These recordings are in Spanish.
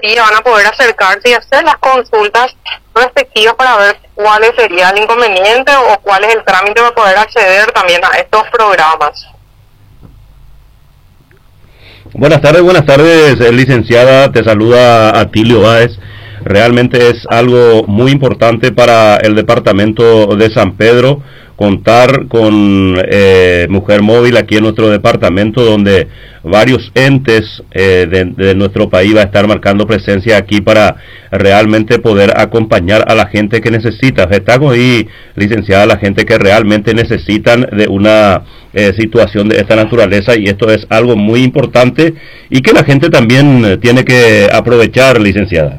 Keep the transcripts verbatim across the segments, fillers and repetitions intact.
sí van a poder acercarse y hacer las consultas respectivas para ver cuál sería el inconveniente o cuál es el trámite para poder acceder también a estos programas. Buenas tardes, buenas tardes, licenciada, te saluda Atilio Báez. Realmente es algo muy importante para el departamento de San Pedro contar con eh, Mujer Móvil aquí en nuestro departamento, donde varios entes eh, de, de nuestro país va a estar marcando presencia aquí para realmente poder acompañar a la gente que necesita. Destaco ahí, licenciada, la gente que realmente necesitan de una eh, situación de esta naturaleza, y esto es algo muy importante y que la gente también eh, tiene que aprovechar, licenciada.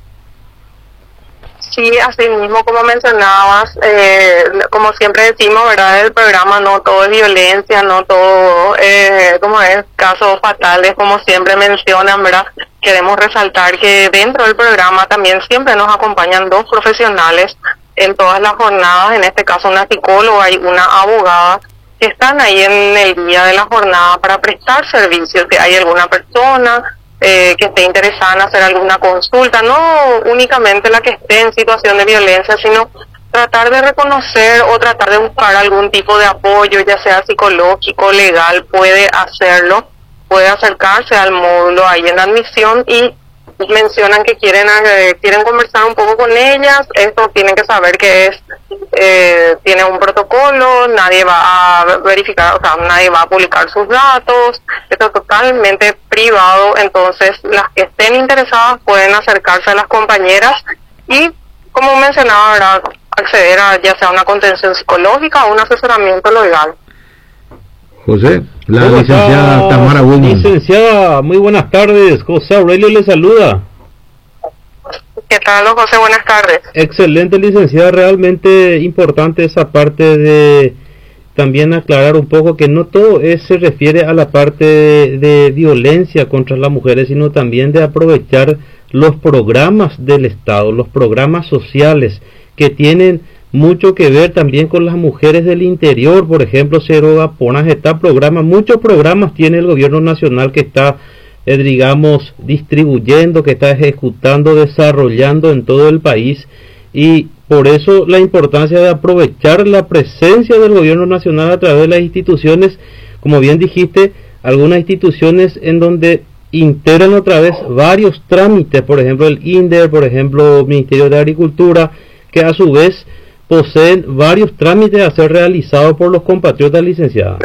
Sí, así mismo como mencionabas, eh, como siempre decimos, ¿verdad? El programa no todo es violencia, no todo, eh, como es, casos fatales, como siempre mencionan, ¿verdad? Queremos resaltar que dentro del programa también siempre nos acompañan dos profesionales en todas las jornadas, en este caso una psicóloga y una abogada, que están ahí en el día de la jornada para prestar servicios. Si hay alguna persona Eh, que esté interesada en hacer alguna consulta, no únicamente la que esté en situación de violencia, sino tratar de reconocer o tratar de buscar algún tipo de apoyo, ya sea psicológico, legal, puede hacerlo, puede acercarse al módulo ahí en la admisión y mencionan que quieren eh, quieren conversar un poco con ellas. Esto tienen que saber que es eh, tiene un protocolo, nadie va a verificar, o sea, nadie va a publicar sus datos, esto es totalmente privado. Entonces las que estén interesadas pueden acercarse a las compañeras y, como mencionaba, ¿verdad?, acceder a ya sea una contención psicológica o un asesoramiento legal. José, la licenciada está? Tamara Wilman. Licenciada, muy buenas tardes. José Aurelio le saluda. ¿Qué tal, José? Buenas tardes. Excelente, licenciada. Realmente importante esa parte de también aclarar un poco que no todo es, se refiere a la parte de, de violencia contra las mujeres, sino también de aprovechar los programas del Estado, los programas sociales que tienen mucho que ver también con las mujeres del interior. Por ejemplo, Cero Gaponas está programa, muchos programas tiene el gobierno nacional que está, eh, digamos, distribuyendo, que está ejecutando, desarrollando en todo el país, y por eso la importancia de aprovechar la presencia del gobierno nacional a través de las instituciones, como bien dijiste, algunas instituciones en donde integran otra vez varios trámites, por ejemplo el INDER, por ejemplo Ministerio de Agricultura, que a su vez poseen varios trámites a ser realizados por los compatriotas, licenciados.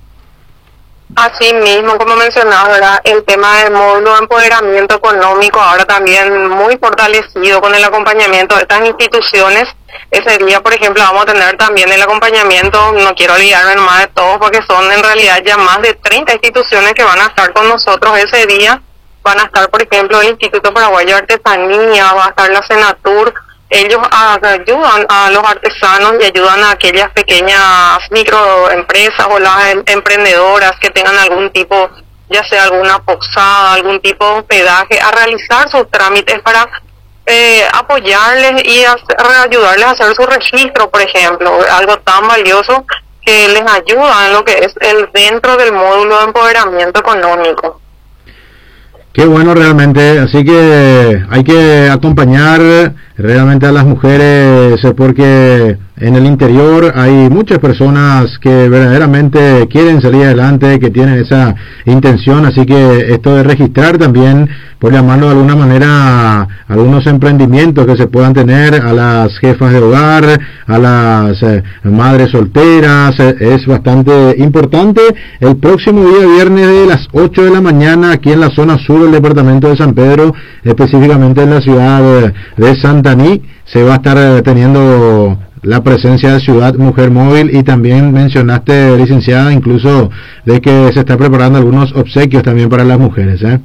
Así mismo, como mencionaba, ¿verdad?, el tema del módulo de empoderamiento económico ahora también muy fortalecido con el acompañamiento de estas instituciones. Ese día, por ejemplo, vamos a tener también el acompañamiento, no quiero olvidarme más de todos porque son en realidad ya más de treinta instituciones que van a estar con nosotros ese día. Van a estar, por ejemplo, el Instituto Paraguayo de Artesanía, va a estar la Senatur. Ellos ayudan a los artesanos y ayudan a aquellas pequeñas microempresas o las em emprendedoras que tengan algún tipo, ya sea alguna posada, algún tipo de hospedaje, a realizar sus trámites para eh, apoyarles y hacer, ayudarles a hacer su registro, por ejemplo, algo tan valioso que les ayuda en lo que es el dentro del módulo de empoderamiento económico. Qué bueno realmente, así que hay que acompañar realmente a las mujeres, porque en el interior hay muchas personas que verdaderamente quieren salir adelante, que tienen esa intención, así que esto de registrar también, por llamarlo de alguna manera, algunos emprendimientos que se puedan tener, a las jefas de hogar, a las eh, madres solteras, eh, es bastante importante. El próximo día viernes de las ocho de la mañana, aquí en la zona sur del departamento de San Pedro, específicamente en la ciudad de, de Santaní, se va a estar eh, teniendo la presencia de Ciudad Mujer Móvil, y también mencionaste, licenciada, incluso de que se está preparando algunos obsequios también para las mujeres, ¿eh?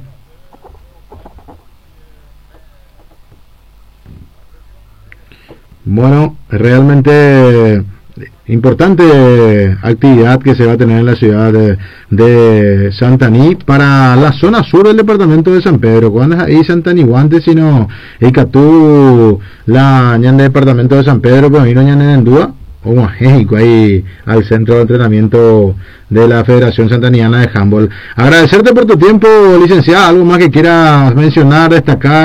Bueno, realmente importante actividad que se va a tener en la ciudad de, de Santaní para la zona sur del departamento de San Pedro. Cuando es ahí Santaní Guante, sino y Catú, la ñan del departamento de San Pedro, pues vino ñan en Dúa, o México, ahí al centro de entrenamiento de la Federación Santaniana de Handball. Agradecerte por tu tiempo, licenciada. Algo más que quieras mencionar, destacar.